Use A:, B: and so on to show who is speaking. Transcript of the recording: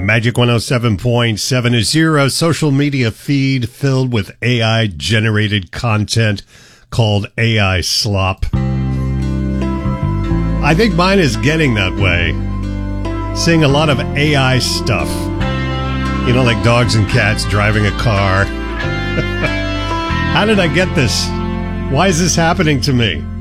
A: Magic 107.7 is your social media feed filled with AI-generated content called AI slop. I think mine is getting that way. Seeing a lot of AI stuff. You know, like dogs and cats driving a car. How did I get this? Why is this happening to me?